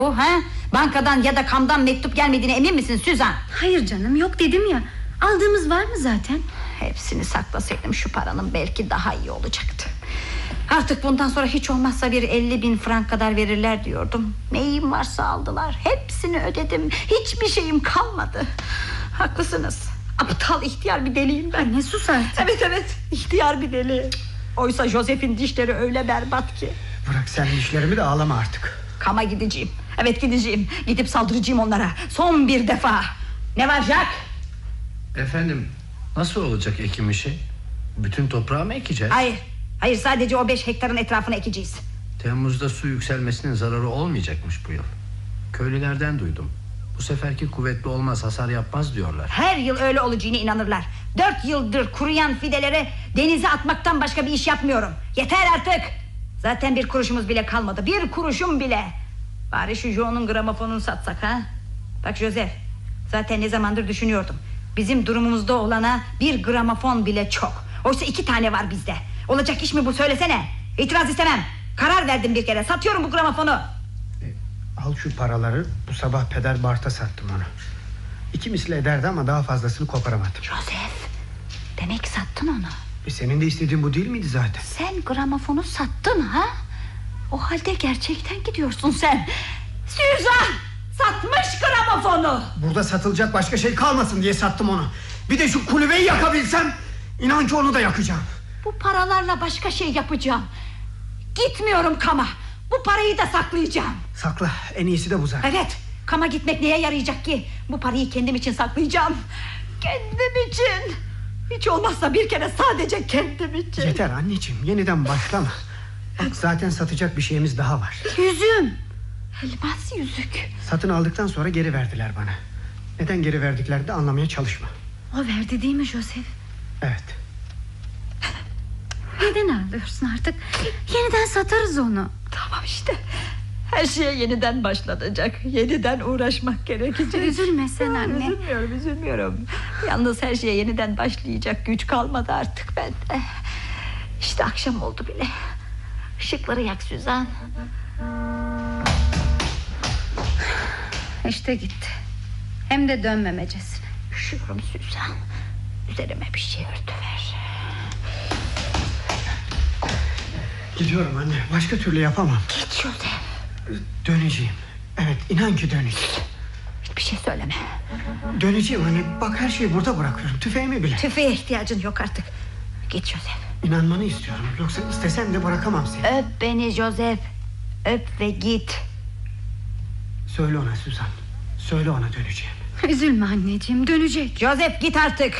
Bu ha? Bankadan ya da Kam'dan mektup gelmediğine emin misin Suzan? Hayır canım, yok dedim ya. Aldığımız var mı zaten? Hepsini saklasaydım şu paranın belki daha iyi olacaktı. Artık bundan sonra hiç olmazsa bir 50.000 frank kadar verirler diyordum. Neyim varsa aldılar. Hepsini ödedim. Hiçbir şeyim kalmadı. Haklısınız. Aptal ihtiyar bir deliyim ben. Anne sus artık. Evet ihtiyar bir deli. Oysa Joseph'in dişleri öyle berbat ki. Bırak sen dişlerimi de ağlama artık. Kam'a gideceğim. Evet gideceğim. Gidip saldıracağım onlara. Son bir defa. Ne var Jack? Efendim, nasıl olacak ekim işi? Bütün toprağı mı ekeceğiz? Hayır sadece o 5 hektarın etrafına ekeceğiz. Temmuz'da su yükselmesinin zararı olmayacakmış bu yıl. Köylülerden duydum. Bu seferki kuvvetli olmaz, hasar yapmaz diyorlar. Her yıl öyle olacağına inanırlar. 4 yıldır kuruyan fidelere denize atmaktan başka bir iş yapmıyorum. Yeter artık. Zaten bir kuruşumuz bile kalmadı. Bir kuruşum bile. Bari şu Joe'nun gramofonunu satsak ha. Bak Joseph, zaten ne zamandır düşünüyordum. Bizim durumumuzda olana bir gramofon bile çok. Oysa 2 tane var bizde. Olacak iş mi bu, söylesene. İtiraz istemem. Karar verdim bir kere, satıyorum bu gramofonu. Al şu paraları, bu sabah peder Bart'a sattım onu. 2 misli ederdi ama daha fazlasını koparamadım. Joseph, demek sattın onu. Senin de istediğin bu değil miydi zaten? Sen gramofonu sattın ha? O halde gerçekten gidiyorsun sen. Suzan satmış gramofonu. Burada satılacak başka şey kalmasın diye sattım onu. Bir de şu kulübeyi yakabilsem, inan ki onu da yakacağım. Bu paralarla başka şey yapacağım. Gitmiyorum Kam'a. Bu parayı da saklayacağım. Sakla, en iyisi de bu zaten. Evet, Kam'a gitmek neye yarayacak ki? Bu parayı kendim için saklayacağım. Kendim için. Hiç olmazsa bir kere sadece kendim için. Yeter anneciğim, yeniden başlama. Bak zaten satacak bir şeyimiz daha var. Yüzüm. Elmas yüzük. Satın aldıktan sonra geri verdiler bana. Neden geri verdiklerini de anlamaya çalışma. O verdi değil mi Joseph? Evet. Neden ağlıyorsun artık? Yeniden satarız onu. Tamam işte. Her şeye yeniden başlanacak. Yeniden uğraşmak gerekecek. Üzülme sen anne. Üzülmüyorum. Yalnız her şeye yeniden başlayacak güç kalmadı artık bende. İşte akşam oldu bile. Işıkları yak Suzan. İşte gitti. Hem de dönmemecesine. Üşüyorum Suzan. Üzerime bir şey örtüver. Gidiyorum anne, başka türlü yapamam. Git Joseph. Döneceğim. Evet, inan ki döneceğim. Hiçbir şey söyleme. Döneceğim anne, bak her şeyi burada bırakıyorum, tüfeğimi bile. Tüfeğe ihtiyacın yok artık. Git Joseph. İnanmanı istiyorum, yoksa istesem de bırakamam seni. Öp beni Joseph. Öp ve git. Söyle ona Suzan. Söyle ona döneceğim. Üzülme anneciğim, dönecek. Joseph git artık.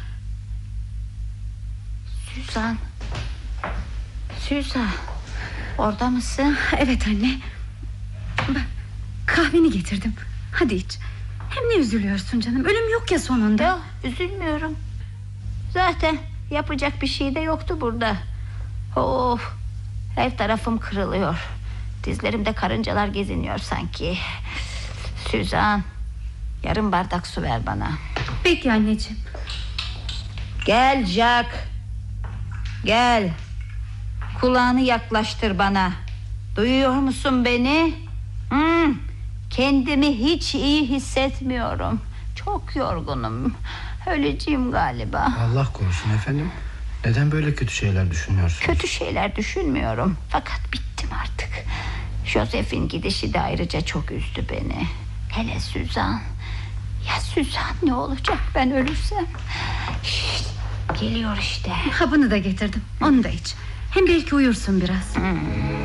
Suzan, orada mısın? Evet anne. Bak, kahveni getirdim. Hadi iç. Hem ne üzülüyorsun canım, ölüm yok ya sonunda. Yok, üzülmüyorum. Zaten yapacak bir şey de yoktu burada. Of, her tarafım kırılıyor. Dizlerimde karıncalar geziniyor sanki. Suzan, yarım bardak su ver bana. Peki anneciğim. Gel Jack. Gel. Kulağını yaklaştır bana. Duyuyor musun beni? Kendimi hiç iyi hissetmiyorum. Çok yorgunum. Öleceğim galiba. Allah korusun efendim. Neden böyle kötü şeyler düşünüyorsunuz? Kötü şeyler düşünmüyorum. Fakat bittim artık. Joseph'in gidişi de ayrıca çok üzdü beni. Hele Suzan. Ya Suzan ne olacak ben ölürsem? Şişt, geliyor işte. Hapını da getirdim, onu da iç. Hem belki uyursun biraz.